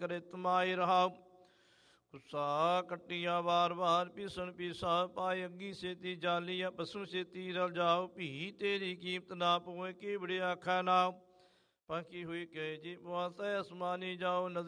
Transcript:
करे तमाई रहाओ। गुस्सा कट्टिया बार बार पीसन पीसा पाए अग्गी सेती जालिया पशु सेती रल जाओ। भी तेरी कीमत ना पोए कि बड़े आखा नाम। पकी हुई कहे जी मुआसा आसमानी जाओ।